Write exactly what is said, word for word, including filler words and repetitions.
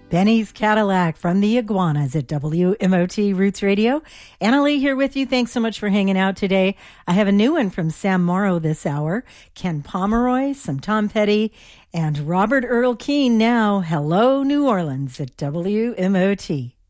Benny's Cadillac from the Iguanas at W M O T Roots Radio. Anna Lee here with you. Thanks so much for hanging out today. I have a new one from Sam Morrow this hour, Ken Pomeroy, some Tom Petty, and Robert Earl Keen now. Hello, New Orleans at W M O T.